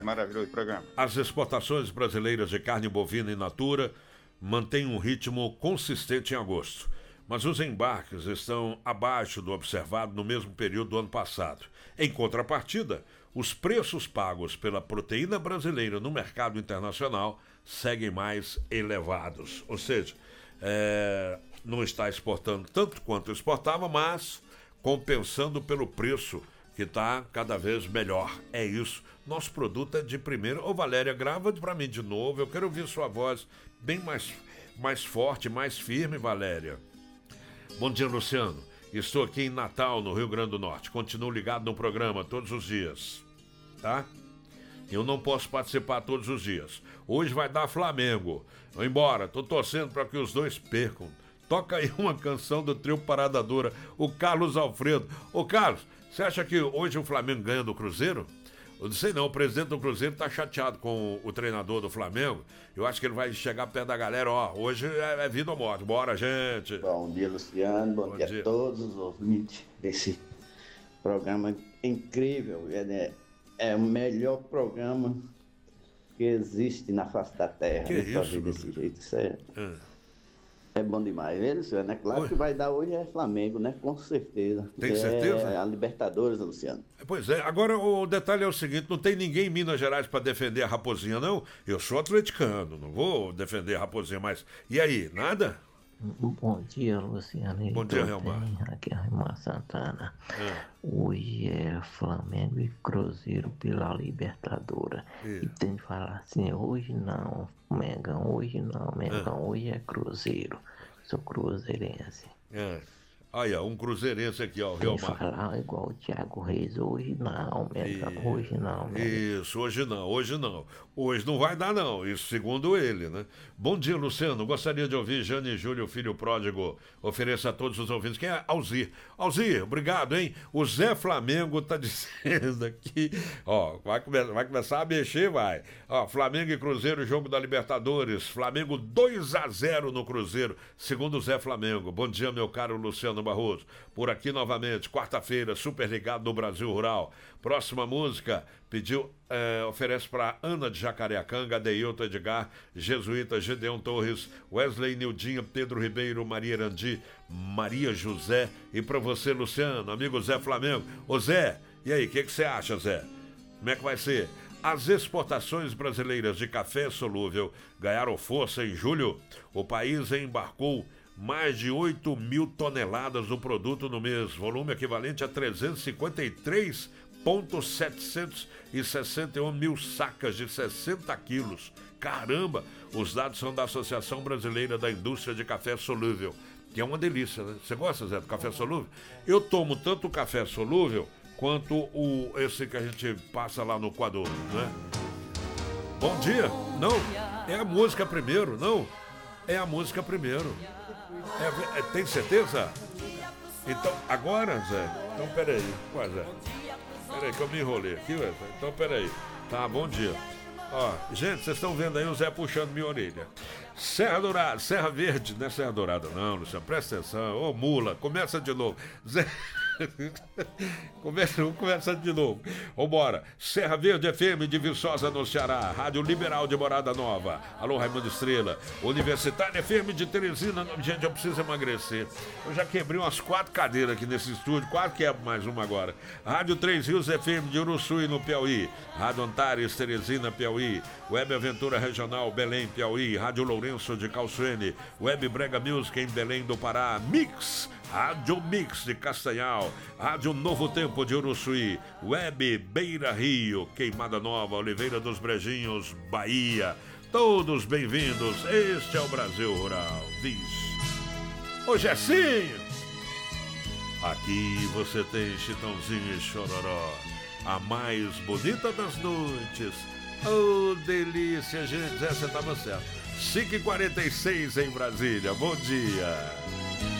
Maravilhoso programa. As exportações brasileiras de carne bovina in natura mantêm um ritmo consistente em agosto, mas os embarques estão abaixo do observado no mesmo período do ano passado. Em contrapartida, os preços pagos pela proteína brasileira no mercado internacional seguem mais elevados. Ou seja, não está exportando tanto quanto exportava, mas compensando pelo preço que está cada vez melhor. É isso. Nosso produto é de primeira. Ô Valéria, grava para mim de novo. Eu quero ouvir sua voz bem mais forte, mais firme, Valéria. Bom dia, Luciano. Estou aqui em Natal, no Rio Grande do Norte. Continuo ligado no programa todos os dias. Tá? Eu não posso participar todos os dias. Hoje vai dar Flamengo. Vou embora. Tô torcendo para que os dois percam. Toca aí uma canção do trio Parada Dura. O Carlos Alfredo. Ô, Carlos, você acha que hoje o Flamengo ganha do Cruzeiro? Eu não sei não, o presidente do Cruzeiro tá chateado com o treinador do Flamengo. Eu acho que ele vai chegar perto da galera, ó, hoje é vida ou morte. Bora, gente. Bom dia, Luciano. Bom dia a todos os ouvintes desse programa incrível. É o melhor programa que existe na face da Terra. Que isso? Desse jeito, sério. É bom demais, viu, Luciano? É claro que vai dar hoje é Flamengo, né? Com certeza. Tem certeza? É a Libertadores, Luciano. Pois é, agora o detalhe é o seguinte, não tem ninguém em Minas Gerais para defender a Raposinha, não? Eu sou atleticano, não vou defender a Raposinha, mas... E aí, nada? Bom dia, Luciano. Bom dia, Realmar. Aqui é Realmar Santana. Hoje é Flamengo e Cruzeiro pela Libertadores. E tem que falar assim, hoje não, Mengão, hoje não, Mengão, hoje é Cruzeiro. Sou cruzeirense. Olha, um cruzeirense aqui, ó, o Tem que Realmar. falar igual o Thiago Reis, hoje não, Mengão, hoje não, Mengão. Isso, hoje não. Hoje não vai dar, não. Isso segundo ele, né? Bom dia, Luciano. Gostaria de ouvir Jane e Júlio, filho pródigo. Ofereça a todos os ouvintes. Quem é? Alzir. Alzir, obrigado, hein? O Zé Flamengo tá dizendo aqui. Ó, vai começar a mexer, vai. Ó, Flamengo e Cruzeiro, jogo da Libertadores. Flamengo 2-0 no Cruzeiro, segundo o Zé Flamengo. Bom dia, meu caro Luciano Barroso. Por aqui novamente, quarta-feira, super ligado no Brasil Rural. Próxima música, oferece para Ana de Jacareacanga, Adeilton Edgar, Jesuíta, Gedeon Torres, Wesley Nildinha, Pedro Ribeiro, Maria Erandi, Maria José e para você, Luciano, amigo Zé Flamengo. Ô Zé, e aí, o que você acha, Zé? Como é que vai ser? As exportações brasileiras de café solúvel ganharam força em julho. O país embarcou mais de 8 mil toneladas do produto no mês, volume equivalente a 353,761 mil sacas de 60 quilos. Caramba! Os dados são da Associação Brasileira da Indústria de Café Solúvel, que é uma delícia, né? Você gosta, Zé, do café solúvel? Eu tomo tanto o café solúvel quanto esse que a gente passa lá no coador, né? Bom dia! Não, é a música primeiro, não? É a música primeiro. Tem certeza? Então, agora, Zé? Então, peraí. Ué, Zé. Peraí que eu me enrolei aqui, Zé. Então, peraí. Tá, bom dia. Ó, gente, vocês estão vendo aí o Zé puxando minha orelha. Serra Dourada, Serra Verde, não é Serra Dourada não, Luciano, presta atenção. Ô, mula, começa de novo. Zé... Vamos começar de novo. Vambora. Serra Verde FM de Viçosa no Ceará, Rádio Liberal de Morada Nova. Alô, Raimundo Estrela. Universitária FM de Teresina. Gente, eu preciso emagrecer. Eu já quebrei umas 4 cadeiras aqui nesse estúdio, quase quebro mais uma agora. Rádio 3 Rios FM de Uruçuí no Piauí, Rádio Antares Teresina, Piauí, Web Aventura Regional Belém, Piauí, Rádio Lourenço de Calçoene, Web Brega Music em Belém do Pará, Mix, Rádio Mix de Castanhal, Rádio Novo Tempo de Uruçuí, Web Beira Rio, Queimada Nova, Oliveira dos Brejinhos, Bahia. Todos bem-vindos, este é o Brasil Rural. Diz: ô Gessinho, aqui você tem Chitãozinho e Chororó, a mais bonita das noites. Oh, delícia, gente, essa estava certa. 5h46 em Brasília, bom dia.